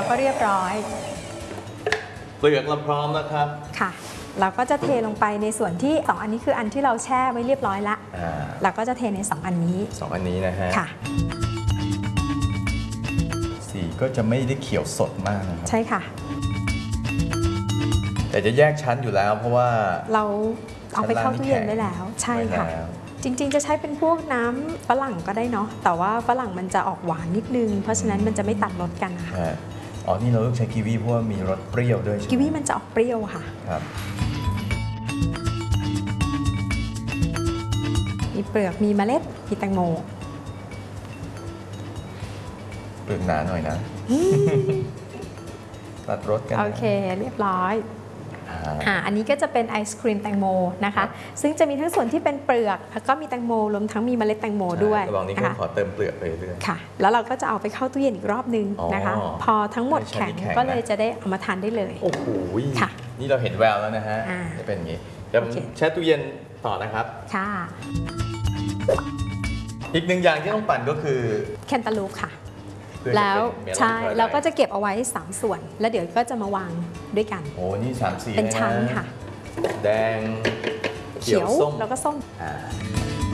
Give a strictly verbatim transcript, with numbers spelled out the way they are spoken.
ก็เรียบร้อยเปลือกเราพร้อมแล้วครับค่ะเราก็จะเทลงไปในส่วนที่สองอันนี้คืออันที่เราแช่ไว้เรียบร้อยละเราก็จะเทในสองอันนี้สองอันนี้นะฮะค่ะสีก็จะไม่ได้เขียวสดมากนะครับใช่ค่ะแต่จะแยกชั้นอยู่แล้วเพราะว่าเราเอาไปเข้าตู้เย็นไว้แล้วใช่ค่ะจริงๆจะใช้เป็นพวกน้ำฝรั่งก็ได้เนาะแต่ว่าฝรั่งมันจะออกหวานนิดนึงเพราะฉะนั้นมันจะไม่ตัดรสกันนะคะอ๋อนี่เราต้องใช้กีวีเพราะว่ามีรสเปรี้ยวด้วยกีวีมันจะออกเปรี้ยวค่ะครับมีเปลือกมีเมล็ดมีแตงโมเปลือกหนาหน่อยนะตัดรสกันโอเคเรียบร้อยอ่าอันนี้ก็จะเป็นไอศครีมแตงโมนะคะซึ่งจะมีทั้งส่วนที่เป็นเปลือกแล้วก็มีแตงโมรวมทั้งมีเมล็ดแตงโมด้วยลองนี้ก็ขอเติมเปลือกไปเรื่อยค่ะแล้วเราก็จะเอาไปเข้าตู้เย็นอีกรอบนึงนะคะพอทั้งหมดแข็งก็เลยจะได้เอามาทานได้เลยโอ้โหค่ะนี่เราเห็นแววแล้วนะฮะจะเป็นอย่างนี้เดี๋ยวแช่ตู้เย็นต่อนะครับค่ะอีกหนึ่งอย่างที่ต้องปั่นก็คือแคนตาลูปค่ะแล้วใช่เราก็จะเก็บเอาไว้สามส่วนแล้วเดี๋ยวก็จะมาวางด้วยกันโอ้นี่สามสีเป็นชั้นค่ะแดงเขียวแล้วก็ส้ม